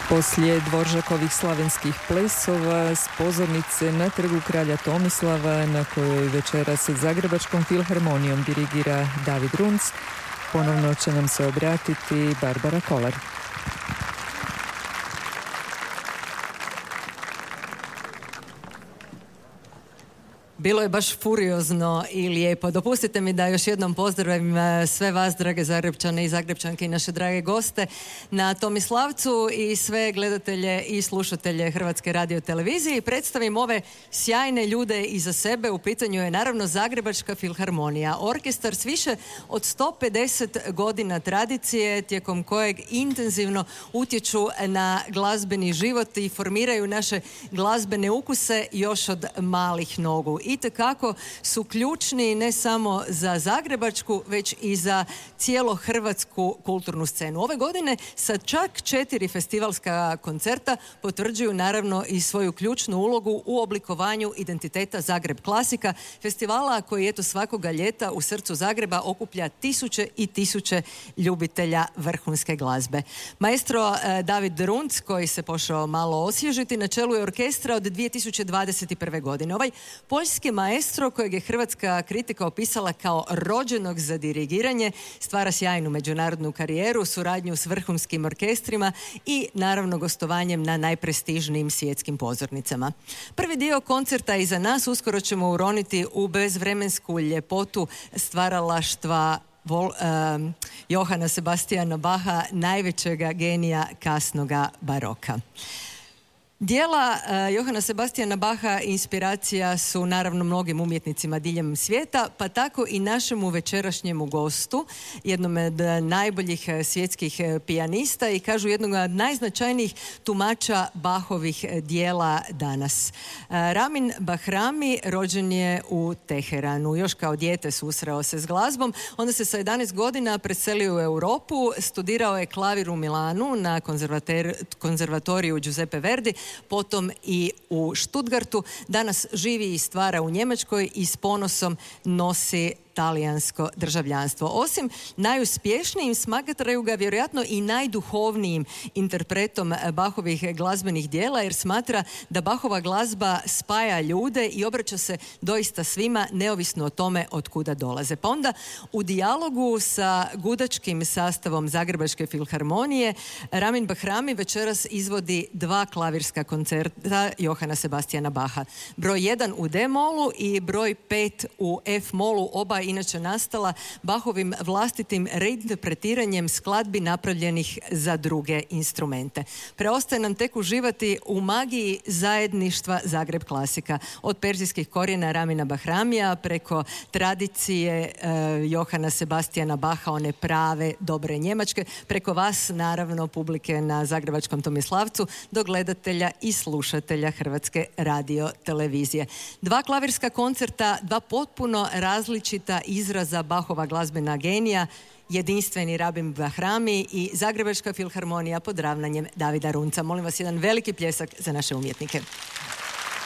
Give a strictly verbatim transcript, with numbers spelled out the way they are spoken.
Poslije Dvoržakovih slavenskih plesova s pozornice na trgu kralja Tomislava, na kojoj večeras Zagrebačkom filharmonijom dirigira David Runc, ponovno će nam se obratiti Barbara Kolar. Bilo je baš furiozno i lijepo. Dopustite mi da još jednom pozdravim sve vas, drage Zagrebčane i Zagrebčanke i naše drage goste na Tomislavcu i sve gledatelje i slušatelje Hrvatske radiotelevizije i predstavim ove sjajne ljude iza sebe. U pitanju je naravno Zagrebačka filharmonija, orkestar s više od sto pedeset godina tradicije, tijekom kojeg intenzivno utječu na glazbeni život i formiraju naše glazbene ukuse još od malih nogu. Itekako su ključni ne samo za zagrebačku, već i za cijelo hrvatsku kulturnu scenu. Ove godine sa čak četiri festivalska koncerta potvrđuju naravno i svoju ključnu ulogu u oblikovanju identiteta Zagreb Klasika, festivala koji eto svakoga ljeta u srcu Zagreba okuplja tisuće i tisuće ljubitelja vrhunske glazbe. Maestro eh, David Runc, koji se pošao malo osvježiti, na čelu je orkestra od dvije tisuće dvadeset prve. godine. Ovaj poljski maestro, kojeg je hrvatska kritika opisala kao rođenog za dirigiranje, stvara sjajnu međunarodnu karijeru, suradnju s vrhunskim orkestrima i naravno gostovanjem na najprestižnijim svjetskim pozornicama. Prvi dio koncerta iza nas, uskoro ćemo uroniti u bezvremensku ljepotu stvaralaštva Vol, um, Johana Sebastiana Bacha, najvećega genija kasnoga baroka. Dijela uh, Johana Sebastiana Bacha inspiracija su naravno mnogim umjetnicima diljem svijeta, pa tako i našemu večerašnjemu gostu, jednom od najboljih svjetskih pijanista i kažu jednog od najznačajnijih tumača Bachovih dijela danas. Uh, Ramin Bahrami rođen je u Teheranu. Još kao dijete susreo se s glazbom, onda se sa jedanaest godina preselio u Europu, studirao je klavir u Milanu na konzervatoriju Giuseppe Verdi, potom i u Stuttgartu. Danas živi i stvara u Njemačkoj i s ponosom nosi talijansko državljanstvo. Osim najuspješnijim, smatraju ga vjerojatno i najduhovnijim interpretom Bachovih glazbenih dijela, jer smatra da Bachova glazba spaja ljude i obraća se doista svima, neovisno o tome od kuda dolaze. Pa onda u dijalogu sa gudačkim sastavom Zagrebačke filharmonije Ramin Bahrami večeras izvodi dva klavirska koncerta Johana Sebastiana Bacha. Broj jedan u D-molu i broj pet u F-molu, oba inače nastala Bachovim vlastitim reinterpretiranjem skladbi napravljenih za druge instrumente. Preostaje nam tek uživati u magiji zajedništva Zagreb Klasika. Od perzijskih korijena Ramina Bahramija preko tradicije eh, Johana Sebastiana Bacha, one prave, dobre njemačke, preko vas, naravno, publike na Zagrebačkom Tomislavcu, do gledatelja i slušatelja Hrvatske radiotelevizije. Dva klavirska koncerta, dva potpuno različita izraza Bachova glazbena genija, jedinstveni Ramin Bahrami i Zagrebačka filharmonija pod ravnanjem Davida Runca. Molim vas jedan veliki pljesak za naše umjetnike.